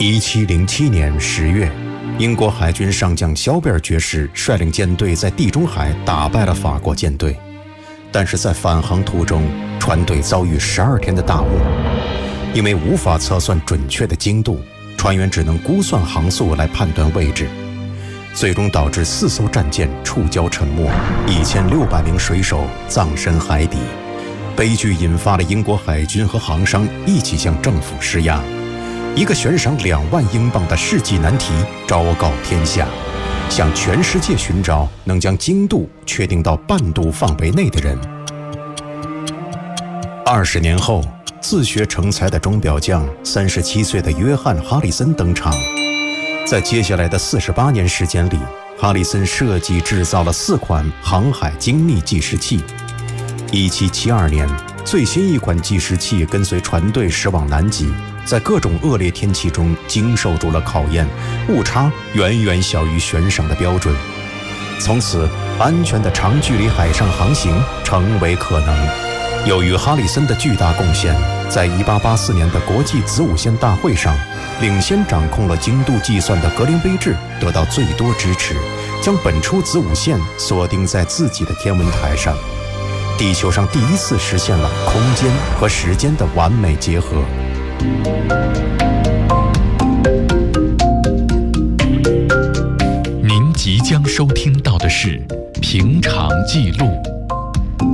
1707年10月，英国海军上将肖贝尔爵士率领舰队在地中海打败了法国舰队，但是在返航途中，船队遭遇12天的大雾，因为无法测算准确的经度，船员只能估算航速来判断位置，最终导致4艘战舰触礁沉没，1600名水手葬身海底。悲剧引发了英国海军和航商一起向政府施压，一个悬赏2万英镑的世纪难题昭告天下，向全世界寻找能将经度确定到半度范围内的人。20年后，自学成才的钟表匠37岁的约翰·哈里森登场。在接下来的48年时间里，哈里森设计制造了4款航海精密计时器。1772年，最新一款计时器跟随船队驶往南极，在各种恶劣天气中经受住了考验，误差远远小于悬赏的标准。从此，安全的长距离海上航行成为可能。由于哈里森的巨大贡献，在1884年的国际子午线大会上，领先掌控了经度计算的格林威治得到最多支持，将本初子午线锁定在自己的天文台上。地球上第一次实现了空间和时间的完美结合。 您即将收听到的是《平常记录》。